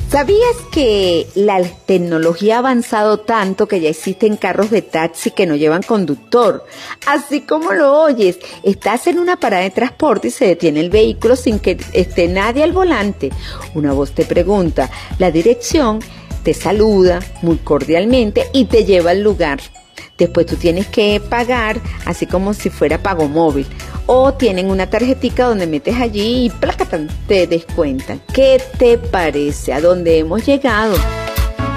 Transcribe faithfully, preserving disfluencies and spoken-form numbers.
¿Sabías que la tecnología ha avanzado tanto que ya existen carros de taxi que no llevan conductor? Así como lo oyes, estás en una parada de transporte y se detiene el vehículo sin que esté nadie al volante. Una voz te pregunta la dirección, te saluda muy cordialmente y te lleva al lugar. Después tú tienes que pagar, así como si fuera pago móvil. O tienen una tarjetica donde metes allí y ¡placatán! Te descuentan. ¿Qué te parece? ¿A dónde hemos llegado?